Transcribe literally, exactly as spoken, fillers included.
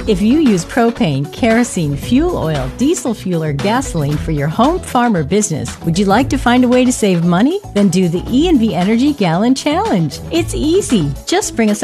If you use propane, kerosene, fuel oil, diesel fuel, or gasoline for your home, farm, or business, would you like to find a way to save money? Then do the E and V Energy Gallon Challenge. It's easy. Just bring us